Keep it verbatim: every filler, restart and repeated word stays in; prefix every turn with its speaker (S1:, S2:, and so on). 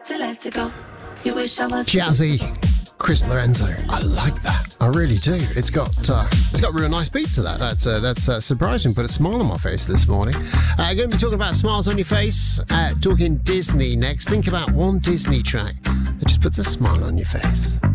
S1: to let it go. You wish I was
S2: Jazzy, Chris Lorenzo. I like that. I really do. It's got uh, it's got a real nice beat to that. That's uh, that's uh, surprising. Put a smile on my face this morning. Uh, going to be talking about smiles on your face. Uh, talking Disney next. Think about one Disney track that just puts a smile on your face.